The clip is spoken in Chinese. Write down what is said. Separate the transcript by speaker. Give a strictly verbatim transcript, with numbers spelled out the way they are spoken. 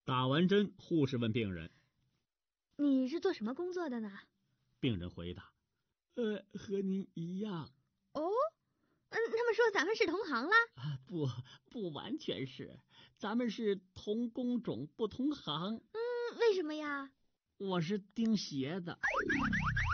Speaker 1: 打完针，护士问病人：
Speaker 2: 你是做什么工作的呢？
Speaker 1: 病人回答：呃，和您一样。
Speaker 2: 哦，嗯，那么说咱们是同行啦？
Speaker 1: 啊，不，不完全是，咱们是同工种不同行。
Speaker 2: 嗯，为什么呀？
Speaker 1: 我是钉鞋的。